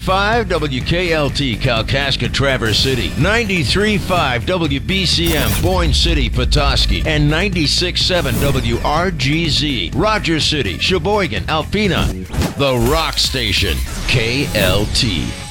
93.5 WKLT Kalkaska Traverse City, 93.5 WBCM Boyne City Petoskey, and 96.7 WRGZ Rogers City, Sheboygan, Alpena. The Rock Station, KLT.